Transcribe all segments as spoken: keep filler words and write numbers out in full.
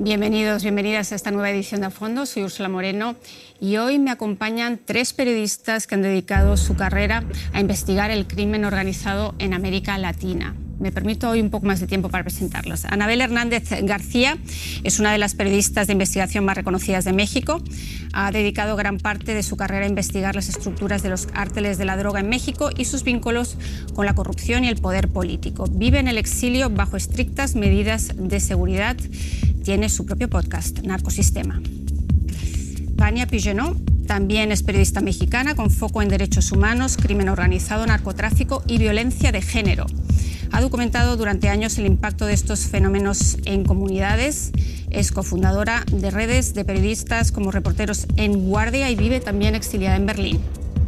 Bienvenidos, bienvenidas a esta nueva edición de A Fondo. Soy Úrsula Moreno y hoy me acompañan tres periodistas que han dedicado su carrera a investigar el crimen organizado en América Latina. Me permito hoy un poco más de tiempo para presentarlos. Anabel Hernández García es una de las periodistas de investigación más reconocidas de México. Ha dedicado gran parte de su carrera a investigar las estructuras de los cárteles de la droga en México y sus vínculos con la corrupción y el poder político. Vive en el exilio bajo estrictas medidas de seguridad. Tiene su propio podcast, Narcosistema. Vania Pigenot también es periodista mexicana con foco en derechos humanos, crimen organizado, narcotráfico y violencia de género. Ha documentado durante años el impacto de estos fenómenos en comunidades. Es cofundadora de redes de periodistas como Reporteros en Guardia y vive también exiliada en Berlín.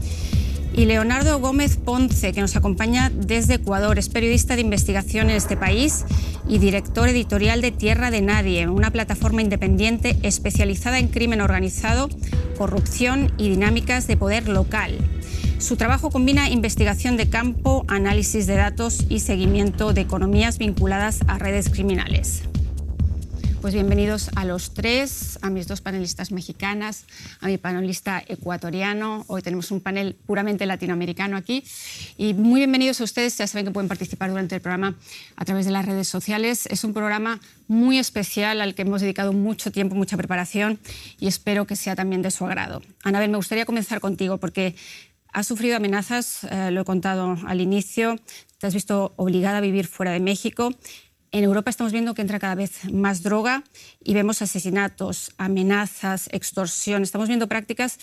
Y Leonardo Gómez Ponce, que nos acompaña desde Ecuador, es periodista de investigación en este país y director editorial de Tierra de Nadie, una plataforma independiente especializada en crimen organizado, corrupción y dinámicas de poder local. Su trabajo combina investigación de campo, análisis de datos y seguimiento de economías vinculadas a redes criminales. Pues bienvenidos a los tres, a mis dos panelistas mexicanas, a mi panelista ecuatoriano. Hoy tenemos un panel puramente latinoamericano aquí. Y muy bienvenidos a ustedes. Ya saben que pueden participar durante el programa a través de las redes sociales. Es un programa muy especial al que hemos dedicado mucho tiempo, mucha preparación y espero que sea también de su agrado. Anabel, me gustaría comenzar contigo porque has sufrido amenazas, eh, lo he contado al inicio, te has visto obligada a vivir fuera de México. En Europa estamos viendo que entra cada vez más droga y vemos asesinatos, amenazas, extorsión. Estamos viendo prácticas,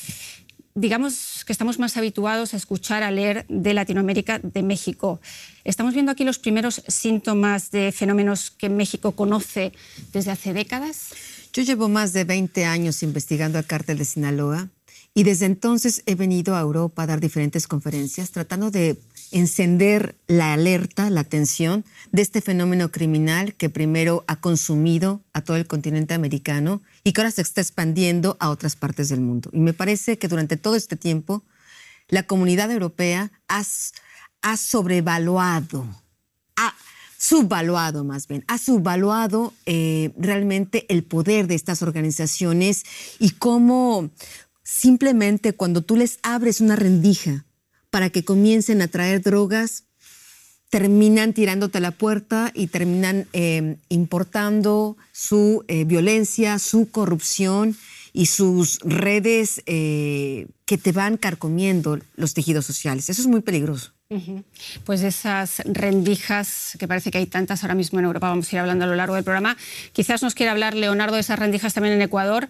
digamos, que estamos más habituados a escuchar, a leer de Latinoamérica, de México. Estamos viendo aquí los primeros síntomas de fenómenos que México conoce desde hace décadas. Yo llevo más de veinte años investigando al cártel de Sinaloa y desde entonces he venido a Europa a dar diferentes conferencias tratando de encender la alerta, la atención de este fenómeno criminal que primero ha consumido a todo el continente americano y que ahora se está expandiendo a otras partes del mundo. Y me parece que durante todo este tiempo la comunidad europea ha, ha sobrevaluado, ha subvaluado más bien, ha subvaluado eh, realmente el poder de estas organizaciones y cómo simplemente cuando tú les abres una rendija para que comiencen a traer drogas, terminan tirándote a la puerta y terminan eh, importando su eh, violencia, su corrupción y sus redes eh, que te van carcomiendo los tejidos sociales. Eso es muy peligroso. Uh-huh. Pues esas rendijas, que parece que hay tantas ahora mismo en Europa, vamos a ir hablando a lo largo del programa. Quizás nos quiera hablar, Leonardo, de esas rendijas también en Ecuador.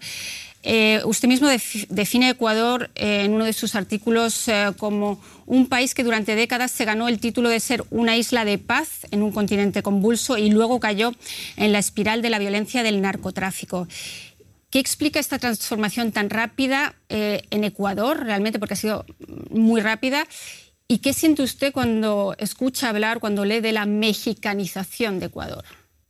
Eh, usted mismo def- define Ecuador eh, en uno de sus artículos eh, como un país que durante décadas se ganó el título de ser una isla de paz en un continente convulso y luego cayó en la espiral de la violencia del narcotráfico. ¿Qué explica esta transformación tan rápida eh, en Ecuador, realmente, porque ha sido muy rápida? ¿Y qué siente usted cuando escucha hablar, cuando lee de la mexicanización de Ecuador?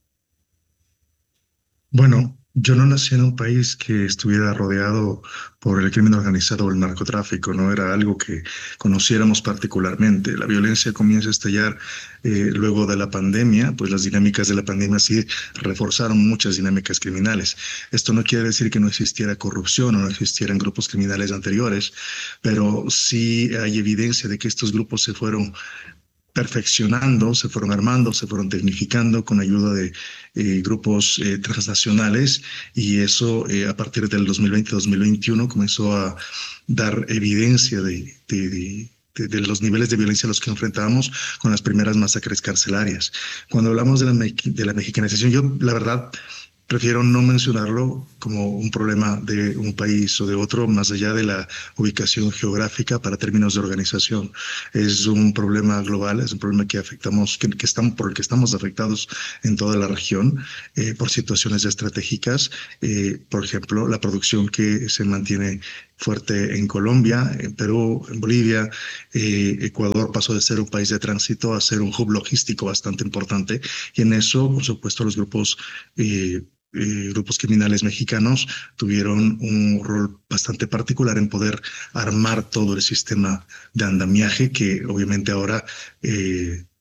Bueno, yo no nací en un país que estuviera rodeado por el crimen organizado o el narcotráfico, no era algo que conociéramos particularmente. La violencia comienza a estallar eh, luego de la pandemia, pues las dinámicas de la pandemia sí reforzaron muchas dinámicas criminales. Esto no quiere decir que no existiera corrupción o no existieran grupos criminales anteriores, pero sí hay evidencia de que estos grupos se fueron perfeccionando, se fueron armando, se fueron tecnificando con ayuda de eh, grupos eh, transnacionales y eso eh, a partir del dos mil veinte dos mil veintiuno comenzó a dar evidencia de, de, de, de, de los niveles de violencia a los que enfrentábamos con las primeras masacres carcelarias. Cuando hablamos de la, de la mexicanización, yo la verdad prefiero no mencionarlo como un problema de un país o de otro, más allá de la ubicación geográfica para términos de organización. Es un problema global, es un problema que afectamos, que, que estamos, por el que estamos afectados en toda la región, eh, por situaciones estratégicas. Eh, por ejemplo, la producción que se mantiene fuerte en Colombia, en Perú, en Bolivia. Eh, Ecuador pasó de ser un país de tránsito a ser un hub logístico bastante importante. Y en eso, por supuesto, los grupos eh, Eh, grupos criminales mexicanos tuvieron un rol bastante particular en poder armar todo el sistema de andamiaje que obviamente ahora eh,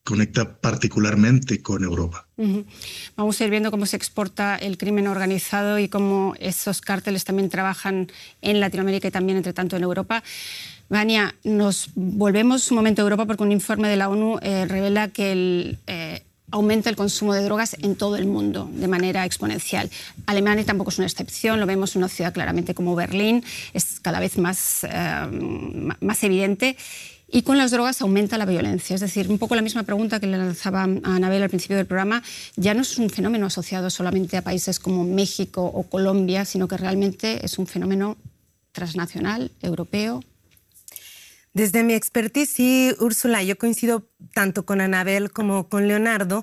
conecta particularmente con Europa. Uh-huh. Vamos a ir viendo cómo se exporta el crimen organizado y cómo esos cárteles también trabajan en Latinoamérica y también, entre tanto, en Europa. Vania, nos volvemos un momento a Europa porque un informe de la ONU eh, revela que el... Eh, aumenta el consumo de drogas en todo el mundo de manera exponencial. Alemania tampoco es una excepción, lo vemos en una ciudad claramente como Berlín, es cada vez más, eh, más evidente. Y con las drogas aumenta la violencia. Es decir, un poco la misma pregunta que le lanzaba a Anabel al principio del programa, ya no es un fenómeno asociado solamente a países como México o Colombia, sino que realmente es un fenómeno transnacional, europeo. Desde mi expertise, sí, Úrsula, yo coincido tanto con Anabel como con Leonardo.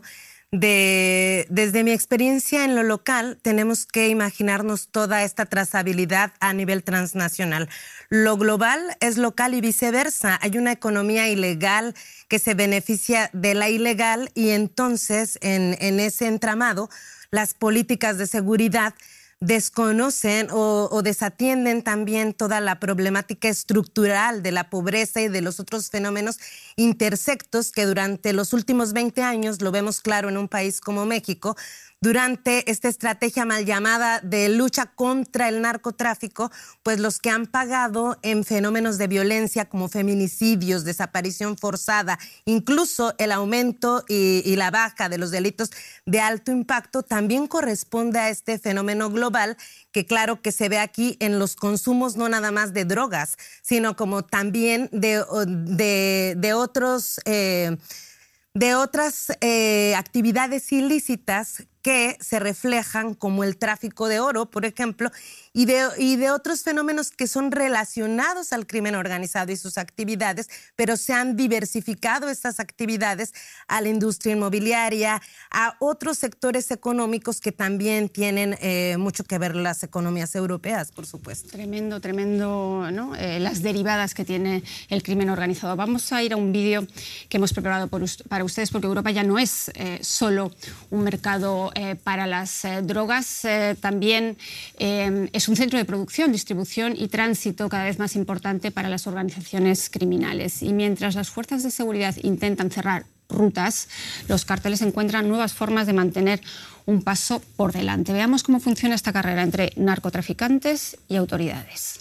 De, desde mi experiencia en lo local, tenemos que imaginarnos toda esta trazabilidad a nivel transnacional. Lo global es local y viceversa. Hay una economía ilegal que se beneficia de la ilegal y entonces en, en ese entramado las políticas de seguridad desconocen o, o desatienden también toda la problemática estructural de la pobreza y de los otros fenómenos intersectos que durante los últimos veinte años, lo vemos claro en un país como México, durante esta estrategia mal llamada de lucha contra el narcotráfico, pues los que han pagado en fenómenos de violencia como feminicidios, desaparición forzada, incluso el aumento y, y la baja de los delitos de alto impacto, también corresponde a este fenómeno global que claro que se ve aquí en los consumos no nada más de drogas, sino como también de, de, de otros... Eh, de otras eh, actividades ilícitas que se reflejan como el tráfico de oro, por ejemplo, y de, y de otros fenómenos que son relacionados al crimen organizado y sus actividades, pero se han diversificado estas actividades a la industria inmobiliaria, a otros sectores económicos que también tienen eh, mucho que ver las economías europeas, por supuesto. Tremendo, tremendo, ¿no? Eh, las derivadas que tiene el crimen organizado. Vamos a ir a un vídeo que hemos preparado por, para ustedes, porque Europa ya no es eh, solo un mercado eh, para las eh, drogas, eh, también eh, es un centro de producción, distribución y tránsito cada vez más importante para las organizaciones criminales. Y mientras las fuerzas de seguridad intentan cerrar rutas, los cárteles encuentran nuevas formas de mantener un paso por delante. Veamos cómo funciona esta carrera entre narcotraficantes y autoridades.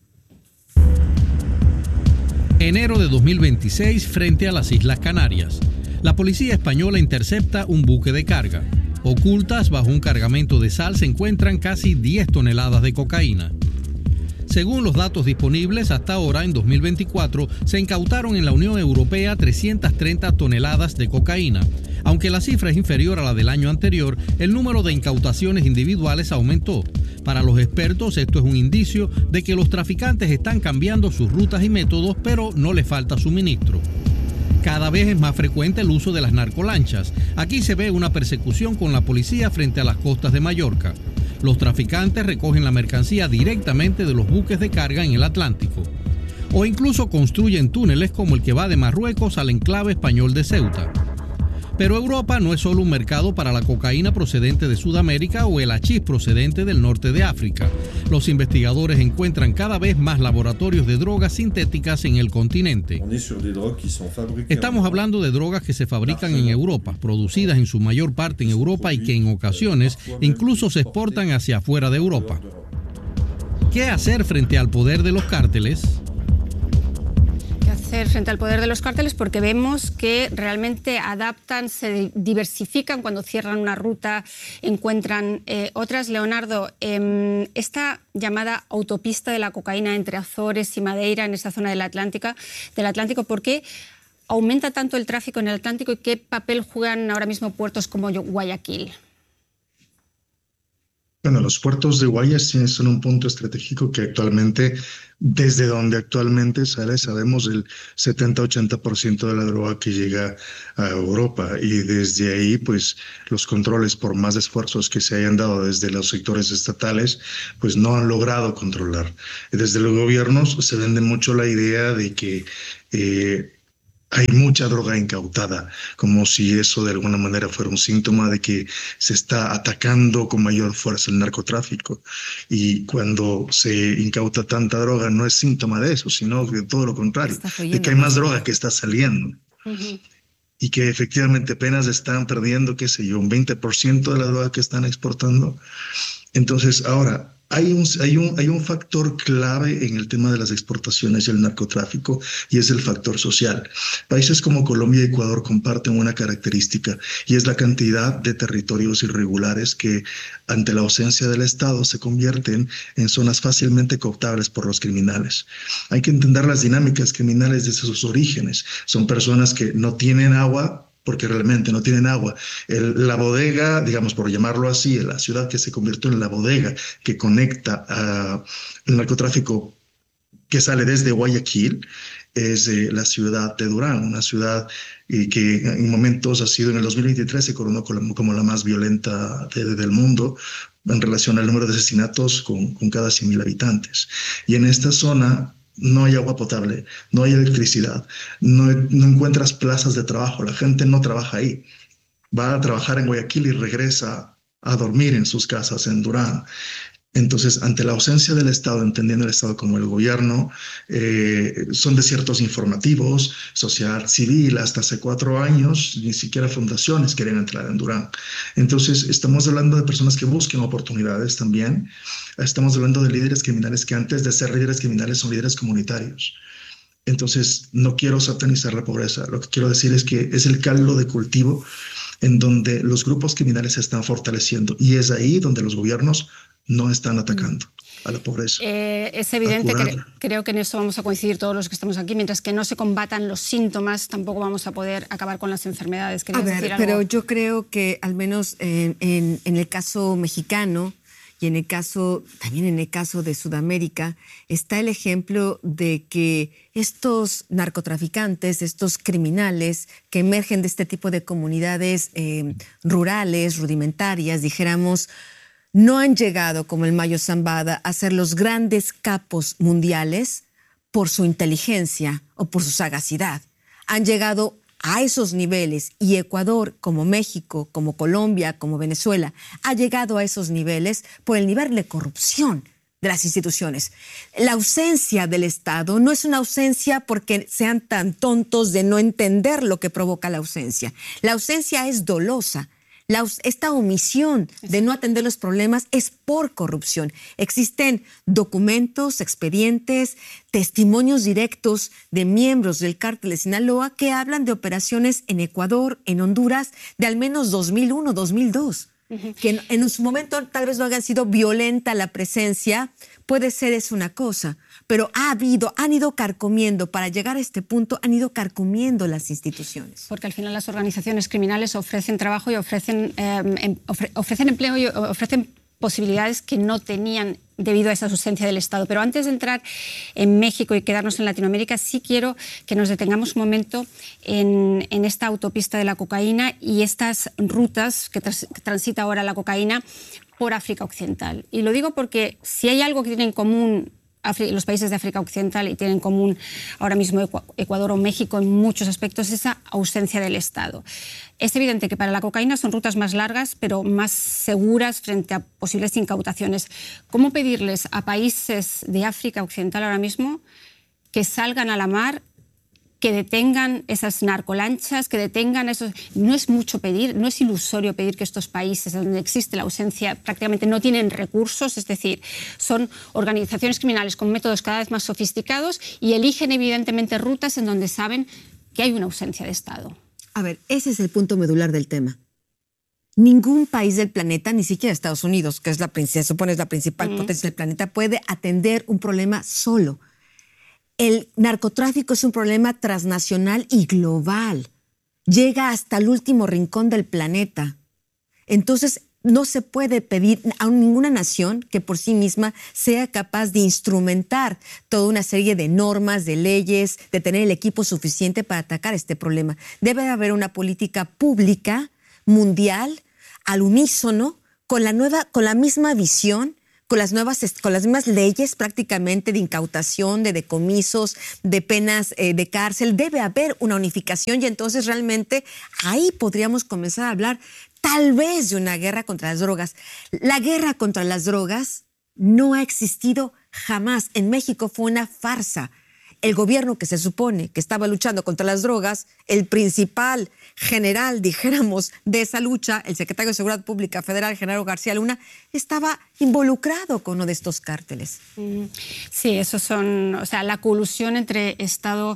Enero de dos mil veintiséis, frente a las Islas Canarias. La policía española intercepta un buque de carga. Ocultas bajo un cargamento de sal se encuentran casi diez toneladas de cocaína. Según los datos disponibles, hasta ahora, en dos mil veinticuatro, se incautaron en la Unión Europea trescientas treinta toneladas de cocaína. Aunque la cifra es inferior a la del año anterior, el número de incautaciones individuales aumentó. Para los expertos, esto es un indicio de que los traficantes están cambiando sus rutas y métodos, pero no les falta suministro. Cada vez es más frecuente el uso de las narcolanchas. Aquí se ve una persecución con la policía frente a las costas de Mallorca. Los traficantes recogen la mercancía directamente de los buques de carga en el Atlántico. O incluso construyen túneles como el que va de Marruecos al enclave español de Ceuta. Pero Europa no es solo un mercado para la cocaína procedente de Sudamérica o el hachís procedente del norte de África. Los investigadores encuentran cada vez más laboratorios de drogas sintéticas en el continente. Estamos hablando de drogas que se fabrican en Europa, producidas en su mayor parte en Europa y que en ocasiones incluso se exportan hacia afuera de Europa. ¿Qué hacer frente al poder de los cárteles? Frente al poder de los cárteles, porque vemos que realmente adaptan, se diversifican cuando cierran una ruta, encuentran eh, otras. Leonardo, eh, esta llamada autopista de la cocaína entre Azores y Madeira, en esta zona del Atlántico, del Atlántico, ¿por qué aumenta tanto el tráfico en el Atlántico y qué papel juegan ahora mismo puertos como Guayaquil? Bueno, los puertos de Guayas son un punto estratégico que actualmente, desde donde actualmente sale, sabemos el setenta a ochenta por ciento de la droga que llega a Europa, y desde ahí, pues, los controles, por más esfuerzos que se hayan dado desde los sectores estatales, pues no han logrado controlar. Desde los gobiernos se vende mucho la idea de que eh, hay mucha droga incautada, como si eso de alguna manera fuera un síntoma de que se está atacando con mayor fuerza el narcotráfico. Y cuando se incauta tanta droga no es síntoma de eso, sino de todo lo contrario, de que hay más droga que está saliendo. Uh-huh. y que efectivamente apenas están perdiendo, qué sé yo, un veinte por ciento de la droga que están exportando. Entonces, ahora, hay un, hay, un, hay un factor clave en el tema de las exportaciones y el narcotráfico, y es el factor social. Países como Colombia y Ecuador comparten una característica, y es la cantidad de territorios irregulares que, ante la ausencia del Estado, se convierten en zonas fácilmente cooptables por los criminales. Hay que entender las dinámicas criminales desde sus orígenes. Son personas que no tienen agua, porque realmente no tienen agua. El, la bodega, digamos, por llamarlo así, la ciudad que se convirtió en la bodega que conecta a el narcotráfico que sale desde Guayaquil, es eh, la ciudad de Durán, una ciudad eh, que en momentos ha sido, en el dos mil veintitrés, se coronó como, como la más violenta de, de, del mundo en relación al número de asesinatos con, con cada cien mil habitantes. Y en esta zona no hay agua potable, no hay electricidad, no, no encuentras plazas de trabajo, la gente no trabaja ahí. Va a trabajar en Guayaquil y regresa a dormir en sus casas en Durán. Entonces, ante la ausencia del Estado, entendiendo el Estado como el gobierno, eh, son desiertos informativos, sociedad civil. Hasta hace cuatro años, ni siquiera fundaciones querían entrar en Durán. Entonces, estamos hablando de personas que busquen oportunidades también. Estamos hablando de líderes criminales que antes de ser líderes criminales son líderes comunitarios. Entonces, no quiero satanizar la pobreza. Lo que quiero decir es que es el caldo de cultivo en donde los grupos criminales se están fortaleciendo, y es ahí donde los gobiernos no están atacando a la pobreza. Eh, es evidente que creo que en eso vamos a coincidir todos los que estamos aquí. Mientras que no se combatan los síntomas, tampoco vamos a poder acabar con las enfermedades. A ver, decir pero algo? yo creo que al menos en, en, en el caso mexicano y en el caso, también en el caso de Sudamérica, está el ejemplo de que estos narcotraficantes, estos criminales que emergen de este tipo de comunidades eh, rurales, rudimentarias, dijéramos, no han llegado, como el Mayo Zambada, a ser los grandes capos mundiales por su inteligencia o por su sagacidad. Han llegado a esos niveles, y Ecuador, como México, como Colombia, como Venezuela, ha llegado a esos niveles por el nivel de corrupción de las instituciones. La ausencia del Estado no es una ausencia porque sean tan tontos de no entender lo que provoca la ausencia. La ausencia es dolosa. La, esta omisión de no atender los problemas es por corrupción. Existen documentos, expedientes, testimonios directos de miembros del cártel de Sinaloa que hablan de operaciones en Ecuador, en Honduras, de al menos dos mil uno, dos mil dos. Uh-huh. Que en, en su momento tal vez no haya sido violenta la presencia, puede ser es una cosa, pero ha habido, han ido carcomiendo, para llegar a este punto, han ido carcomiendo las instituciones. Porque al final las organizaciones criminales ofrecen trabajo y ofrecen, eh, ofre, ofrecen empleo y ofrecen posibilidades que no tenían debido a esa ausencia del Estado. Pero antes de entrar en México y quedarnos en Latinoamérica, sí quiero que nos detengamos un momento en, en esta autopista de la cocaína y estas rutas que, tras, que transita ahora la cocaína por África Occidental. Y lo digo porque si hay algo que tienen en común los países de África Occidental y tienen en común ahora mismo Ecuador o México en muchos aspectos, esa ausencia del Estado. Es evidente que para la cocaína son rutas más largas, pero más seguras frente a posibles incautaciones. ¿Cómo pedirles a países de África Occidental ahora mismo que salgan a la mar, que detengan esas narcolanchas, que detengan esos... No es mucho pedir, no es ilusorio pedir que estos países donde existe la ausencia prácticamente no tienen recursos, es decir, son organizaciones criminales con métodos cada vez más sofisticados y eligen evidentemente rutas en donde saben que hay una ausencia de Estado. A ver, ese es el punto medular del tema. Ningún país del planeta, ni siquiera Estados Unidos, que es la, se supone es la principal mm. potencia del planeta, puede atender un problema solo. El narcotráfico es un problema transnacional y global. Llega hasta el último rincón del planeta. Entonces, no se puede pedir a ninguna nación que por sí misma sea capaz de instrumentar toda una serie de normas, de leyes, de tener el equipo suficiente para atacar este problema. Debe haber una política pública, mundial, al unísono, con la, nueva, con la misma visión, con las nuevas, con las mismas leyes prácticamente de incautación, de decomisos, de penas eh, de cárcel. Debe haber una unificación y entonces realmente ahí podríamos comenzar a hablar tal vez de una guerra contra las drogas. La guerra contra las drogas no ha existido jamás. En México fue una farsa. el gobierno que se supone que estaba luchando contra las drogas, el principal general, dijéramos, de esa lucha, el secretario de Seguridad Pública Federal, Genaro García Luna, estaba involucrado con uno de estos cárteles. Sí, esos son, o sea, la colusión entre Estado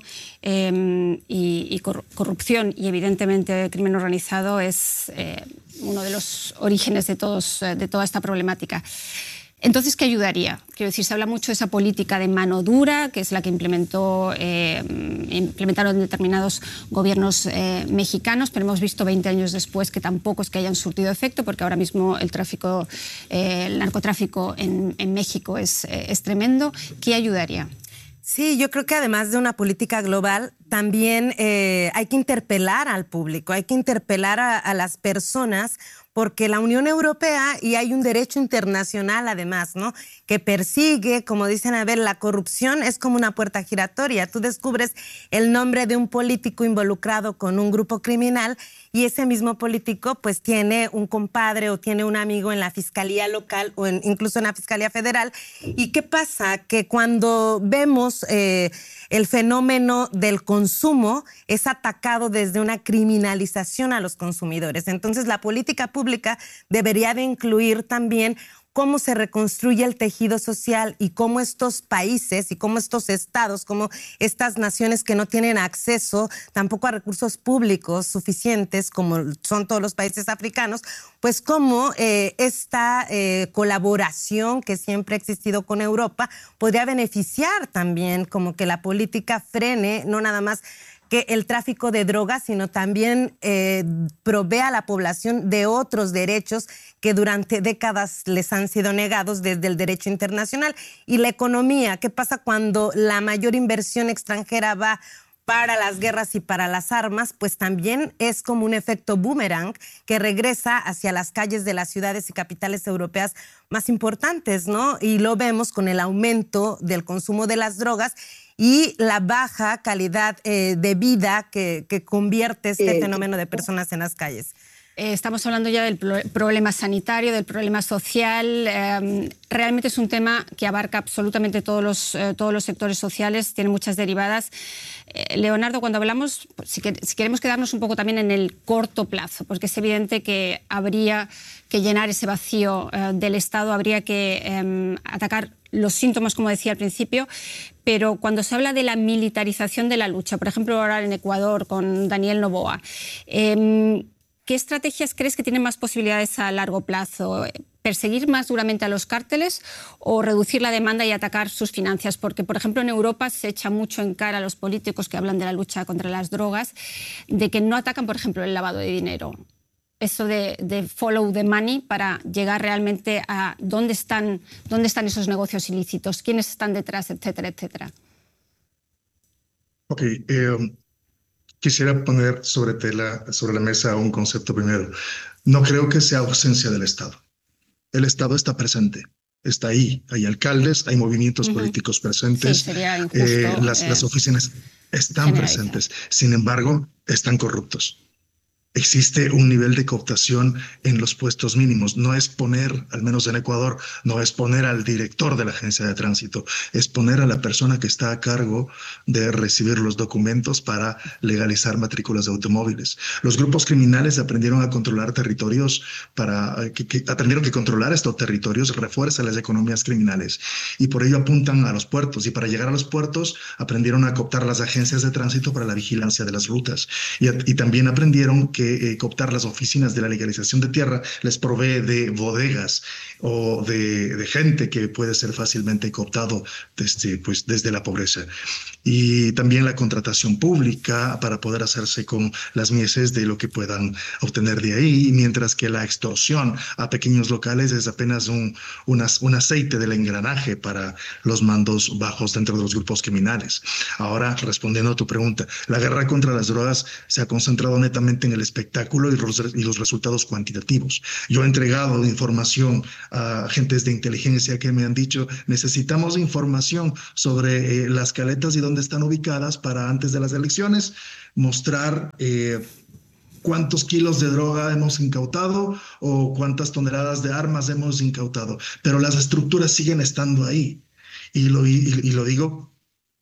eh, y, y corrupción y evidentemente crimen organizado es eh, uno de los orígenes de, todos, de toda esta problemática. Entonces, ¿qué ayudaría? Quiero decir, se habla mucho de esa política de mano dura, que es la que implementó, eh, implementaron determinados gobiernos eh, mexicanos, pero hemos visto veinte años después que tampoco es que hayan surtido efecto, porque ahora mismo el tráfico, eh, el narcotráfico en, en México es, eh, es tremendo. ¿Qué ayudaría? Sí, yo creo que además de una política global, también eh, hay que interpelar al público, hay que interpelar a, a las personas, porque la Unión Europea, y hay un derecho internacional además, ¿no?, que persigue, como dicen, a ver, la corrupción es como una puerta giratoria. Tú descubres el nombre de un político involucrado con un grupo criminal y ese mismo político pues tiene un compadre o tiene un amigo en la fiscalía local o en, incluso en la fiscalía federal. ¿Y qué pasa? Que cuando vemos eh, el fenómeno del consumo es atacado desde una criminalización a los consumidores. Entonces la política pública debería de incluir también cómo se reconstruye el tejido social y cómo estos países y cómo estos estados, cómo estas naciones que no tienen acceso tampoco a recursos públicos suficientes, como son todos los países africanos, pues cómo eh, esta eh, colaboración que siempre ha existido con Europa podría beneficiar también, como que la política frene, no nada más que el tráfico de drogas, sino también eh, provee a la población de otros derechos que durante décadas les han sido negados desde el derecho internacional. Y la economía, ¿qué pasa cuando la mayor inversión extranjera va para las guerras y para las armas? Pues también es como un efecto boomerang que regresa hacia las calles de las ciudades y capitales europeas más importantes, ¿no? Y lo vemos con el aumento del consumo de las drogas y la baja calidad eh, de vida que, que convierte este eh, fenómeno de personas en las calles. Eh, estamos hablando ya del pro problema sanitario, del problema social. Eh, realmente es un tema que abarca absolutamente todos los, eh, todos los sectores sociales, tiene muchas derivadas. Eh, Leonardo, cuando hablamos, pues, si, que, si queremos quedarnos un poco también en el corto plazo, porque es evidente que habría que llenar ese vacío eh, del Estado, habría que eh, atacar los síntomas, como decía al principio, pero cuando se habla de la militarización de la lucha, por ejemplo, ahora en Ecuador con Daniel Noboa, eh, ¿qué estrategias crees que tienen más posibilidades a largo plazo? ¿Perseguir más duramente a los cárteles o reducir la demanda y atacar sus finanzas? Porque, por ejemplo, en Europa se echa mucho en cara a los políticos que hablan de la lucha contra las drogas, de que no atacan, por ejemplo, el lavado de dinero. Eso de, de follow the money para llegar realmente a dónde están, dónde están esos negocios ilícitos, quiénes están detrás, etcétera, etcétera. Ok, eh, quisiera poner sobre, tela, sobre la mesa un concepto primero. No creo que sea ausencia del Estado. El Estado está presente, está ahí. Hay alcaldes, hay movimientos uh-huh. políticos presentes. Sí, sería injusto, eh, las, eh, las oficinas están presentes. Sin embargo, están corruptos. Existe un nivel de cooptación en los puestos mínimos. No es poner, al menos en Ecuador, no es poner al director de la agencia de tránsito, es poner a la persona que está a cargo de recibir los documentos para legalizar matrículas de automóviles. Los grupos criminales aprendieron a controlar territorios, para, que, que aprendieron que controlar estos territorios refuerza las economías criminales y por ello apuntan a los puertos. Y para llegar a los puertos aprendieron a cooptar las agencias de tránsito para la vigilancia de las rutas. Y, y también aprendieron que Eh, cooptar las oficinas de la legalización de tierra les provee de bodegas o de, de gente que puede ser fácilmente cooptado desde, pues, desde la pobreza. Y también la contratación pública para poder hacerse con las mieses de lo que puedan obtener de ahí, mientras que la extorsión a pequeños locales es apenas un, un, un aceite del engranaje para los mandos bajos dentro de los grupos criminales. Ahora, respondiendo a tu pregunta, la guerra contra las drogas se ha concentrado netamente en el espectáculo y los, y los resultados cuantitativos. Yo he entregado información a agentes de inteligencia que me han dicho, necesitamos información sobre eh, las caletas y dónde están ubicadas para antes de las elecciones mostrar eh, cuántos kilos de droga hemos incautado o cuántas toneladas de armas hemos incautado. Pero las estructuras siguen estando ahí. Y lo, y, y lo digo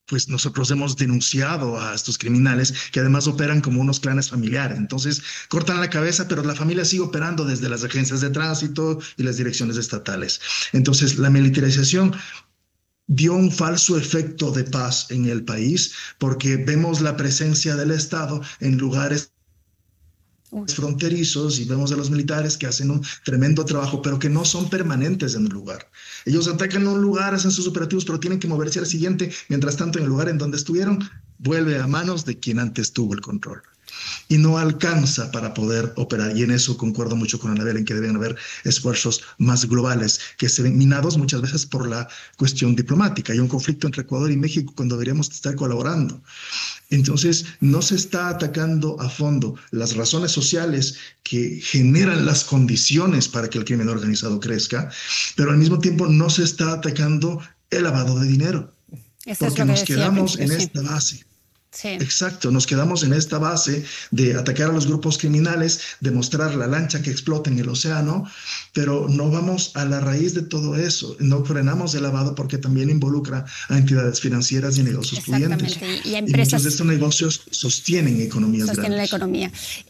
pues nosotros hemos denunciado a estos criminales que además operan como unos clanes familiares. Entonces cortan la cabeza, pero la familia sigue operando desde las agencias de tránsito y las direcciones estatales. Entonces la militarización dio un falso efecto de paz en el país porque vemos la presencia del Estado en lugares fronterizos y vemos a los militares que hacen un tremendo trabajo, pero que no son permanentes en el lugar. Ellos atacan un lugar, hacen sus operativos, pero tienen que moverse al siguiente. Mientras tanto, en el lugar en donde estuvieron, vuelve a manos de quien antes tuvo el control. Y no alcanza para poder operar. Y en eso concuerdo mucho con Anabel, en que deben haber esfuerzos más globales, que se ven minados muchas veces por la cuestión diplomática. Hay un conflicto entre Ecuador y México cuando deberíamos estar colaborando. Entonces, no se está atacando a fondo las razones sociales que generan las condiciones para que el crimen organizado crezca, pero al mismo tiempo no se está atacando el lavado de dinero. Eso porque es lo que nos decía, quedamos en sí. esta base. Sí. Exacto, nos quedamos en esta base de atacar a los grupos criminales, de mostrar la lancha que explota en el océano, pero no vamos a la raíz de todo eso, no frenamos el lavado porque también involucra a entidades financieras y negocios pudientes. Y, y, y empresas, muchos de estos negocios sostienen economías sostienen grandes. la economía.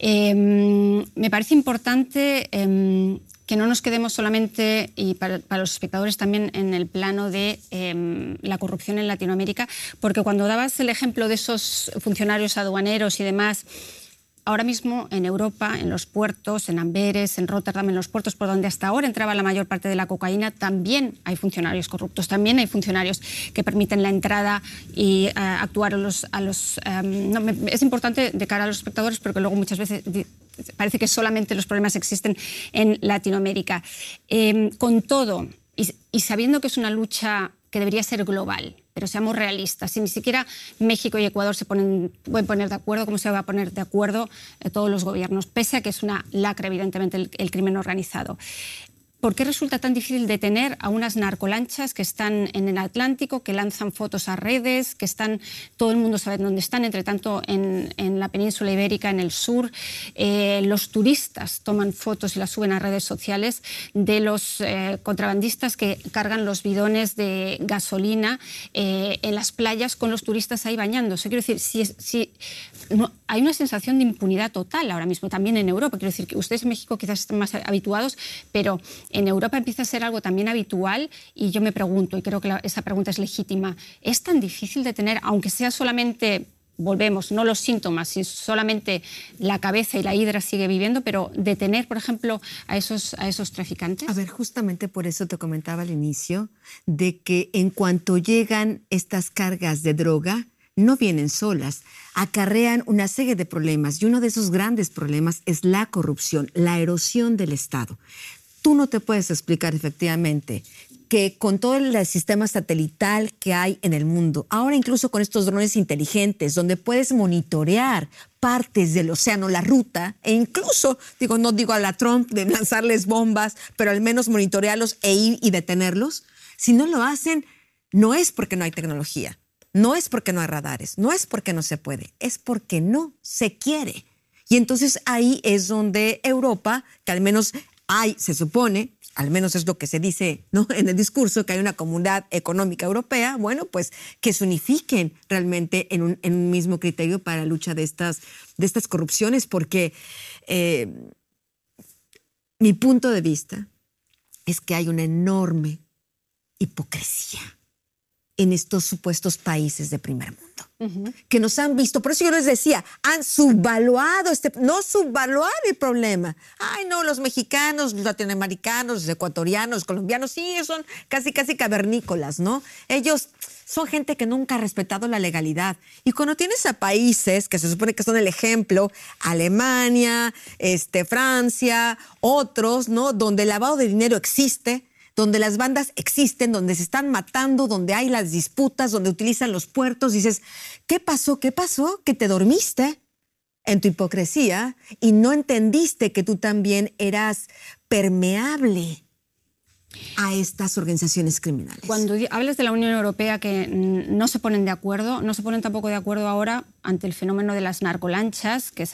Eh, me parece importante eh, que no nos quedemos solamente, y para, para los espectadores también, en el plano de eh, la corrupción en Latinoamérica, porque cuando dabas el ejemplo de esos funcionarios aduaneros y demás, ahora mismo en Europa, en los puertos, en Amberes, en Rotterdam, en los puertos por donde hasta ahora entraba la mayor parte de la cocaína, también hay funcionarios corruptos, también hay funcionarios que permiten la entrada y uh, actuar a los... A los um, no, me, es importante de cara a los espectadores porque luego muchas veces parece que solamente los problemas existen en Latinoamérica. Eh, con todo, y, y sabiendo que es una lucha que debería ser global, pero seamos realistas, si ni siquiera México y Ecuador se ponen, pueden poner de acuerdo, ¿cómo se va a poner de acuerdo eh, todos los gobiernos? Pese a que es una lacra, evidentemente, el, el crimen organizado. ¿Por qué resulta tan difícil detener a unas narcolanchas que están en el Atlántico, que lanzan fotos a redes, que están, todo el mundo sabe dónde están, entre tanto en, en la península ibérica, en el sur? Eh, los turistas toman fotos y las suben a redes sociales de los eh, contrabandistas que cargan los bidones de gasolina eh, en las playas con los turistas ahí bañándose. Quiero decir, si, si no, hay una sensación de impunidad total ahora mismo, también en Europa. Quiero decir que ustedes en México quizás están más habituados, pero en Europa empieza a ser algo también habitual y yo me pregunto, y creo que la, esa pregunta es legítima, ¿es tan difícil de tener, aunque sea solamente, volvemos, no los síntomas, sino solamente la cabeza y la hidra sigue viviendo, pero detener, por ejemplo, a esos, a esos traficantes? A ver, justamente por eso te comentaba al inicio de que en cuanto llegan estas cargas de droga, no vienen solas, acarrean una serie de problemas y uno de esos grandes problemas es la corrupción, la erosión del Estado. Tú no te puedes explicar efectivamente que con todo el sistema satelital que hay en el mundo, ahora incluso con estos drones inteligentes, donde puedes monitorear partes del océano, la ruta, e incluso, digo, no digo a la Trump de lanzarles bombas, pero al menos monitorearlos e ir y detenerlos, si no lo hacen, no es porque no hay tecnología, no es porque no hay radares, no es porque no se puede, es porque no se quiere. Y entonces ahí es donde Europa, que al menos hay, se supone, al menos es lo que se dice, ¿no?, en el discurso, que hay una comunidad económica europea, bueno, pues que se unifiquen realmente en un, en un mismo criterio para la lucha de estas, de estas corrupciones, porque eh, mi punto de vista es que hay una enorme hipocresía en estos supuestos países de primer mundo, uh-huh. que nos han visto, por eso yo les decía, han subvaluado, este, no subvaluar el problema. Ay, no, los mexicanos, los latinoamericanos, los ecuatorianos, los colombianos, sí, son casi, casi cavernícolas, ¿no? Ellos son gente que nunca ha respetado la legalidad. Y cuando tienes a países que se supone que son el ejemplo, Alemania, este, Francia, otros, ¿no?, donde el lavado de dinero existe, donde las bandas existen, donde se están matando, donde hay las disputas, donde utilizan los puertos, dices, ¿qué pasó? ¿Qué pasó? Que te dormiste en tu hipocresía y no entendiste que tú también eras permeable a estas organizaciones criminales. Cuando hablas de la Unión Europea que no se ponen de acuerdo, no se ponen tampoco de acuerdo ahora ante el fenómeno de las narcolanchas, que es